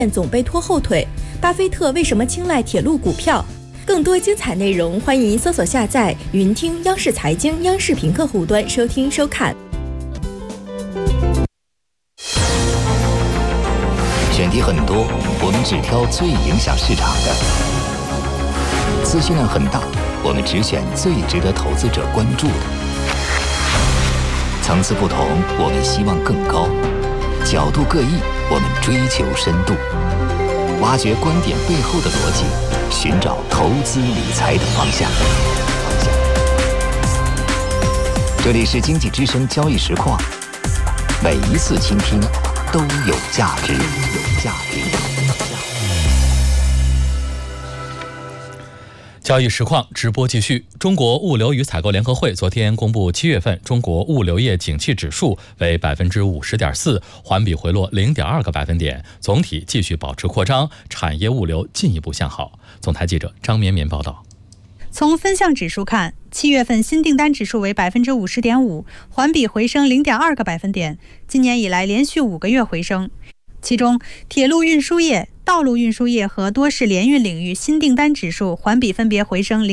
总被拖后腿，巴菲特为什么青睐铁路股票？更多精彩内容，欢迎搜索下载云听央视财经、央视频客户端收听收看。 选题很多，我们只挑最影响市场的；资讯量很大，我们只选最值得投资者关注的。层次不同，我们希望更高；角度各异，我们追求深度。挖掘观点背后的逻辑，寻找投资理财的方向。这里是经济之声交易实况，每一次倾听都有价值。 交易实况直播继续。中国物流与采购联合会昨天公布7月份中国物流业景气指数为 50.4%， 环比回落 0.2个百分点，总体继续保持扩张，产业物流进一步向好。总台记者张绵绵报道。 从分项指数看，7月份新订单指数为 50.5%， 环比回升 0.2个百分点，今年以来连续5个月回升。其中，铁路运输业、道路运输业和多式联运领域新订单指数环比分别回升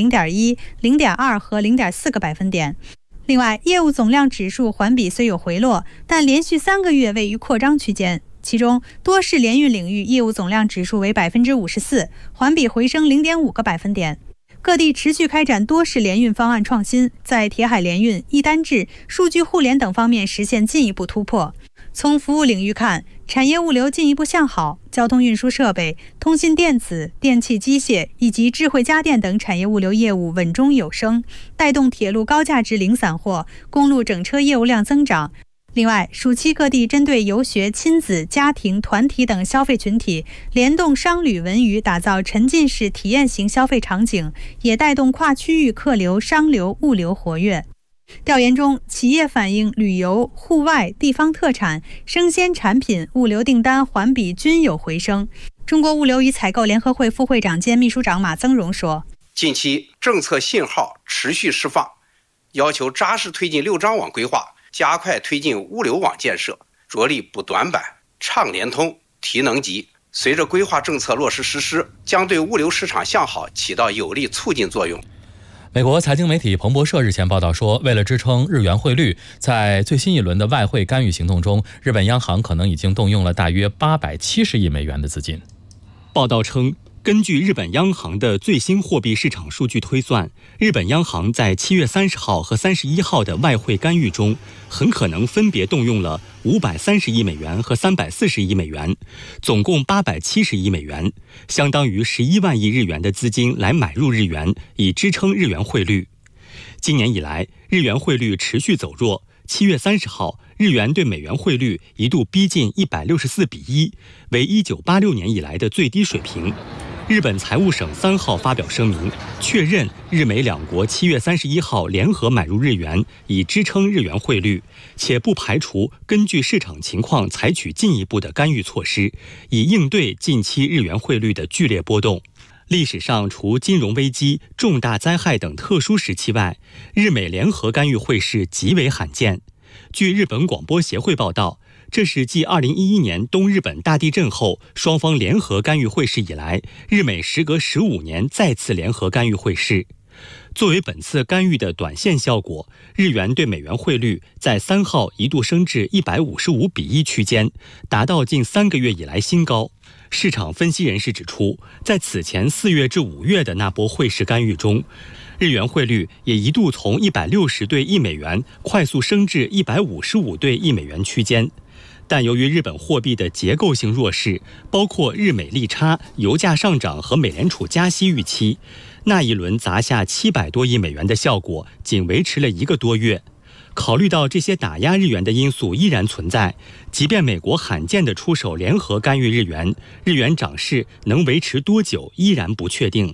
0.1、0.2 和 0.4个百分点。另外，业务总量指数环比虽有回落，但连续3个月位于扩张区间。其中，多式联运领域业务总量指数为 54%， 环比回升 0.5个百分点。各地持续开展多式联运方案创新，在铁海联运、一单制、数据互联等方面实现进一步突破。从服务领域看，产业物流进一步向好，交通运输设备、通信电子、电气机械以及智慧家电等产业物流业务稳中有升，带动铁路高价值零散货、公路整车业务量增长。另外，暑期各地针对游学、亲子、家庭、团体等消费群体，联动商旅文娱，打造沉浸式体验型消费场景，也带动跨区域客流、商流、物流活跃。调研中，企业反映旅游、户外、地方特产、生鲜产品物流订单环比均有回升。中国物流与采购联合会副会长兼秘书长马增荣说： 近期政策信号持续释放，要求扎实推进6张网规划，加快推进物流网建设，着力补短板、畅联通、提能级。随着规划政策落实实施，将对物流市场向好起到有力促进作用。 美国财经媒体彭博社日前报道说，为了支撑日元汇率，在最新一轮的外汇干预行动中，日本央行可能已经动用了大约870亿美元的资金。 报道称，根据日本央行的最新货币市场数据推算，日本央行在7月30号和31号的外汇干预中，很可能分别动用了530亿美元和340亿美元，总共870亿美元，相当于11万亿日元的资金来买入日元，以支撑日元汇率。今年以来，日元汇率持续走弱。7月30号，日元对美元汇率一度逼近164:1，为1986年以来的最低水平。日本财务省3号发表声明，确认日美两国7月31号联合买入日元，以支撑日元汇率，且不排除根据市场情况采取进一步的干预措施，以应对近期日元汇率的剧烈波动。历史上，除金融危机、重大灾害等特殊时期外，日美联合干预汇市极为罕见。据日本广播协会报道，这是继2011年东日本大地震后双方联合干预汇市以来，日美时隔15年再次联合干预汇市。作为本次干预的短线效果，日元对美元汇率在3号一度升至155:1区间，达到近3个月以来新高。市场分析人士指出，在此前4月至5月的那波汇市干预中，日元汇率也一度从160对1美元快速升至155对1美元区间。但由于日本货币的结构性弱势，包括日美利差、油价上涨和美联储加息预期，那一轮砸下700多亿美元的效果仅维持了1个多月。考虑到这些打压日元的因素依然存在，即便美国罕见地出手联合干预日元，日元涨势能维持多久依然不确定。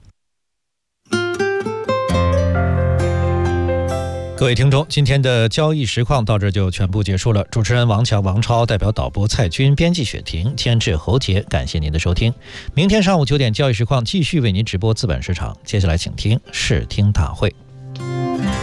各位听众，今天的交易实况到这就全部结束了。主持人王强、王超，代表导播蔡军，编辑雪婷，监制侯杰，感谢您的收听。明天上午9点，交易实况继续为您直播资本市场。接下来请听视听大会。